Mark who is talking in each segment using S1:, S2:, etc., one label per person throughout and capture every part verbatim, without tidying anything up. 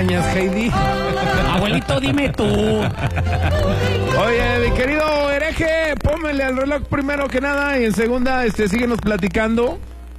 S1: montañas, Heidi.
S2: Abuelito, dime tú.
S1: Oye, mi querido hereje, pónmele al reloj primero que nada y en segunda, este, síguenos platicando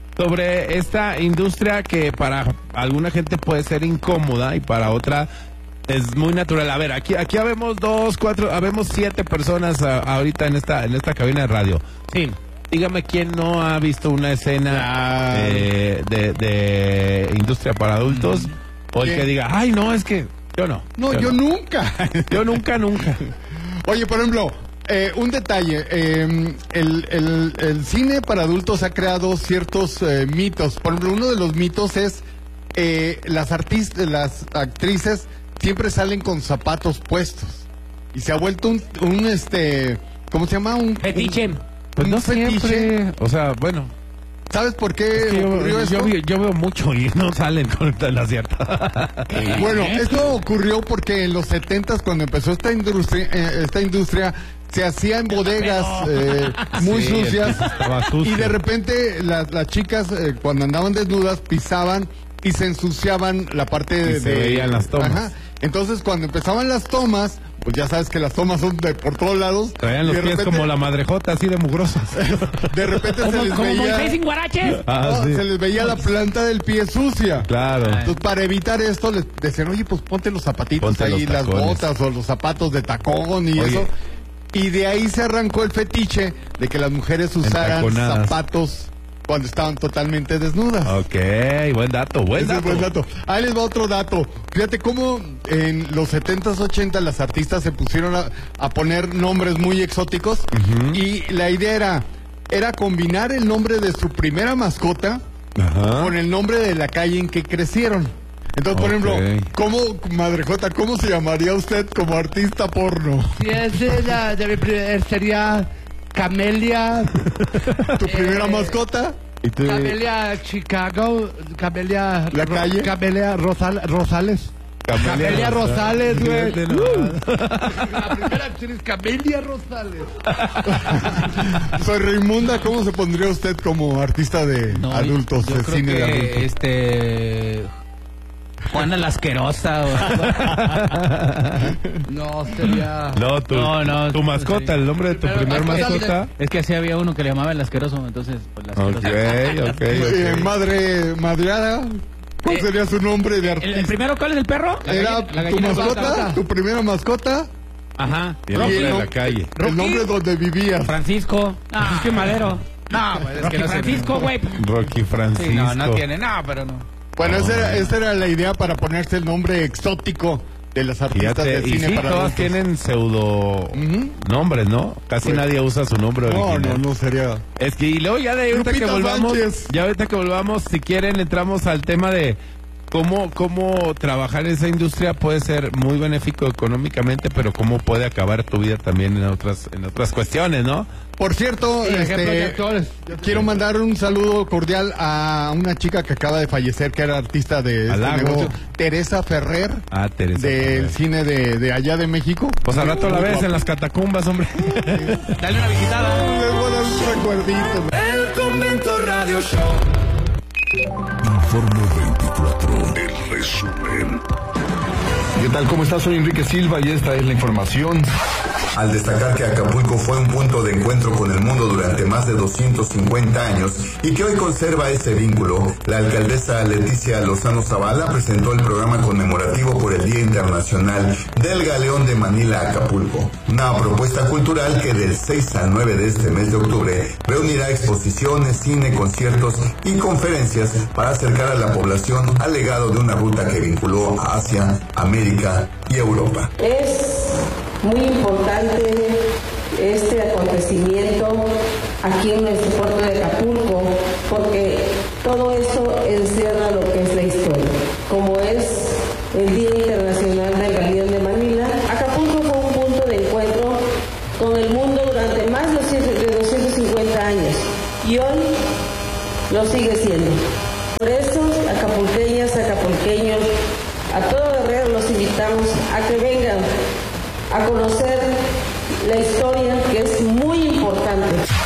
S1: sobre esta industria que para alguna gente puede ser incómoda y para otra es muy natural. A ver, aquí aquí habemos dos, cuatro, habemos siete personas a, ahorita en esta en esta cabina de radio.
S2: Sí.
S1: Dígame quién no ha visto una escena
S3: Ah.
S1: eh, de, de industria para adultos o el
S3: ¿Qué?
S1: que diga, ay, no, es que yo no.
S3: No, yo
S1: no.
S3: nunca.
S1: Yo nunca, nunca.
S3: Oye, por ejemplo, eh, un detalle. Eh, el, el, el cine para adultos ha creado ciertos eh, mitos. Por ejemplo, uno de los mitos es eh, las artistas, las actrices siempre salen con zapatos puestos. Y se ha vuelto un, un este, ¿cómo se llama? Un
S2: Fetiche.
S3: un-
S1: Pues
S3: un
S1: no
S3: fetiche.
S1: siempre. O sea, bueno.
S3: ¿Sabes por qué
S1: Es que yo,
S3: ocurrió
S1: yo
S3: esto?
S1: vi- yo veo mucho y no salen con la cierta.
S3: Bueno, esto ocurrió porque en los setentas, cuando empezó esta industria, eh, esta industria se hacía en bodegas eh, muy
S1: Sí,
S3: sucias
S1: estaba sucio.
S3: y de repente las, las chicas eh, cuando andaban desnudas pisaban y se ensuciaban la parte de...
S1: Y se
S3: de-
S1: veían las tomas.
S3: Ajá. Entonces cuando empezaban las tomas, pues ya sabes que las tomas son de por todos lados.
S1: Traían los
S3: y de
S1: pies
S3: repente-
S1: como la madrejota, así de mugrosos.
S3: De repente se
S2: Como,
S3: les
S2: como
S3: veía...
S2: Moisés sin guaraches.
S1: Ah,
S3: no,
S1: sí.
S3: se les veía la planta del pie sucia.
S1: Claro.
S3: Entonces, para evitar esto, les decían, oye, pues ponte los zapatitos
S1: Ponte
S3: ahí,
S1: los
S3: las
S1: tacones.
S3: botas o los zapatos de tacón y
S1: Oye.
S3: eso. Y de ahí se arrancó el fetiche de que las mujeres usaran
S1: Entaconadas.
S3: zapatos cuando estaban totalmente desnudas.
S1: Ok, buen dato, buen
S3: Ese es
S1: dato.
S3: buen dato. Ahí les va otro dato. Fíjate cómo en los setentas, ochentas las artistas se pusieron a, a poner nombres muy exóticos y la idea era, era combinar el nombre de su primera mascota
S1: Ajá.
S3: con el nombre de la calle en que crecieron. Entonces, por
S1: Ok.
S3: ejemplo, ¿cómo, Madrejota, cómo se llamaría usted como artista porno?
S4: Si es de la, de mi primer- sería Camelia,
S3: ¿Tu primera
S4: Eh,
S3: mascota?
S1: ¿Y tú?
S4: Camelia Chicago, Camelia,
S3: ¿La
S4: Ro-
S3: calle?
S4: Camelia Rosal- Rosales. Camelia Rosales, güey.
S1: Fíjate nomás.
S4: La primera actriz es Camelia Rosales.
S3: Soy Raimunda, ¿cómo se pondría usted como artista de
S2: No,
S3: adultos,
S2: yo
S3: de
S2: creo
S3: cine de
S2: que,
S3: adultos?
S2: este... Juana la Asquerosa. o algo.
S4: No, sería...
S1: No, tu,
S2: No, no,
S1: tu mascota, el nombre de tu
S4: Pero,
S1: primer
S4: ¿a qué tal
S1: mascota.
S2: Es que así había uno que le llamaban el asqueroso, entonces, pues la
S1: Ok,
S2: asquerosa.
S1: ok,
S3: Eh,
S1: ok.
S3: madre madreada, ¿cuál
S2: Eh,
S3: sería su nombre de
S2: ¿El, el
S3: artista?
S2: primero cuál es el perro? La
S3: ¿Era
S2: gallina- la
S3: tu
S2: gallina
S3: mascota?
S2: blanca.
S3: ¿Tu primera mascota?
S2: Ajá.
S1: Y el nombre
S3: Rocky,
S1: de
S3: ¿no?
S1: la calle.
S3: El
S2: Rocky.
S3: nombre donde vivías.
S2: Francisco. Francisco y Madero. No, pues, es que no Francisco, güey.
S1: Rocky Francisco.
S2: Sí, no, no tiene, no, pero no.
S3: Bueno, esa era, esa era la idea para ponerse el nombre exótico de las artistas
S1: Fíjate,
S3: del
S1: y
S3: cine
S1: sí,
S3: para
S1: todas
S3: adultos.
S1: tienen pseudo
S3: Ujú.
S1: nombres, ¿no? Casi
S3: Pues-
S1: nadie usa su nombre
S3: No,
S1: original.
S3: no, no sería.
S1: Es que y luego ya de ahorita
S3: Lupita
S1: que volvamos,
S3: Sánchez.
S1: ya ahorita que volvamos, si quieren entramos al tema de cómo cómo trabajar en esa industria puede ser muy benéfico económicamente, pero cómo puede acabar tu vida también en otras en otras cuestiones, ¿no?
S3: Por cierto,
S4: Sí, ejemplos de
S3: este,
S4: actores.
S3: quiero mandar un saludo cordial a una chica que acaba de fallecer, que era artista de este
S1: Halago.
S3: negocio, Teresa Ferrer,
S1: Ah, Teresa.
S3: del
S1: Ferrer.
S3: cine de, de allá de México.
S1: Pues al rato la
S3: Muy
S1: ves
S3: guapa.
S1: en las catacumbas, hombre.
S2: Dale una visitada.
S3: Les voy a dar un recuerdito.
S5: El Convento Radio Show.
S6: Informe veinticuatro, el resumen. ¿Qué tal? ¿Cómo estás? Soy Enrique Silva y esta es la información.
S7: Al destacar que Acapulco fue un punto de encuentro con el mundo durante más de doscientos cincuenta años y que hoy conserva ese vínculo, la alcaldesa Leticia Lozano Zavala presentó el programa conmemorativo por el Día Internacional del Galeón de Manila Acapulco, una propuesta cultural que del seis al nueve de este mes de octubre reunirá exposiciones, cine, conciertos y conferencias para acercar a la población al legado de una ruta que vinculó a Asia, América y Europa.
S8: Es muy importante este acontecimiento aquí en nuestro puerto de Acapulco porque todo esto encierra lo que es la historia, como es el Día Internacional del Galeón de Manila. Acapulco fue un punto de encuentro con el mundo durante más de doscientos cincuenta años y hoy lo sigue siendo. Por eso, acapulqueñas, acapulqueños, a todo Guerrero los invitamos a que vengan a conocer la historia, que es muy importante.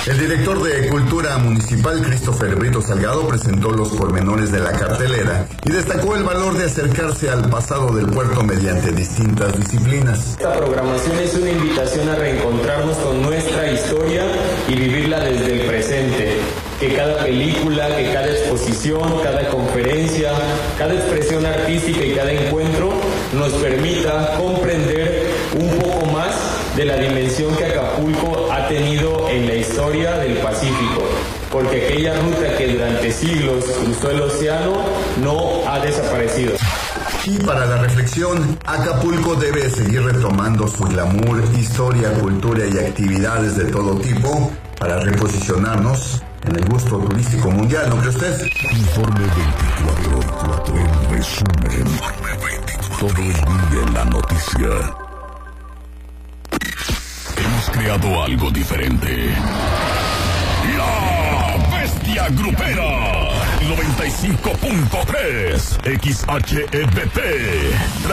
S7: El director de Cultura Municipal, Christopher Brito Salgado, presentó los pormenores de la cartelera y destacó el valor de acercarse al pasado del puerto mediante distintas disciplinas.
S9: Esta programación es una invitación a reencontrarnos con nuestra historia y vivirla desde el presente. Que cada película, que cada exposición, cada conferencia, cada expresión artística y cada encuentro nos permita comprender un poco más de la dimensión que Acapulco ha tenido en la historia del Pacífico, porque aquella ruta que durante siglos cruzó el océano no ha desaparecido.
S7: Y para la reflexión, Acapulco debe seguir retomando su glamour, historia, cultura y actividades de todo tipo para reposicionarnos en el gusto turístico mundial, ¿no cree usted?
S6: Informe veinticuatro, en resumen, todo el día en la noticia. Hemos creado algo diferente. La Bestia Grupera, noventa y cinco punto tres, X H E B P.